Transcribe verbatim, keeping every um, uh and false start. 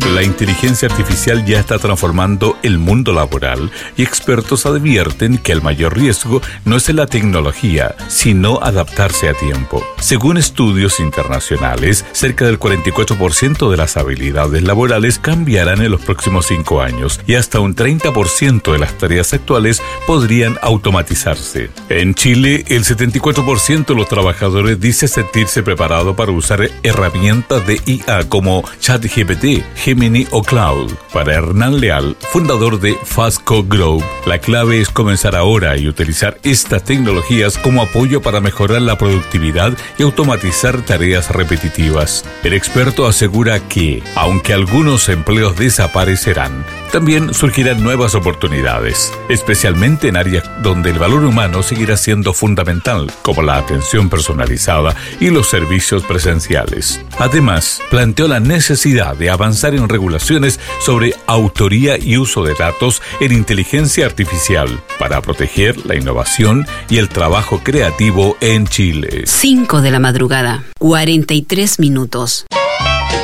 La inteligencia artificial ya está transformando el mundo laboral y expertos advierten que el mayor riesgo no es la tecnología, sino adaptarse a tiempo. Según estudios internacionales, cerca del cuarenta y cuatro por ciento de las habilidades laborales cambiarán en los próximos cinco años y hasta un treinta por ciento de las tareas actuales podrían automatizarse. En Chile, el setenta y cuatro por ciento de los trabajadores dice sentirse preparado para usar herramientas de I A como ChatGPT, Gemini o Cloud. Para Hernán Leal, fundador de Fastco Group, la clave es comenzar ahora y utilizar estas tecnologías como apoyo para mejorar la productividad y automatizar tareas repetitivas. El experto asegura que, aunque algunos empleos desaparecerán, también surgirán nuevas oportunidades, especialmente en áreas donde el valor humano seguirá siendo fundamental, como la atención personalizada y los servicios presenciales. Además, planteó la necesidad de avanzar en regulaciones sobre autoría y uso de datos en inteligencia artificial para proteger la innovación y el trabajo creativo en Chile. cinco de la madrugada, cuarenta y tres minutos.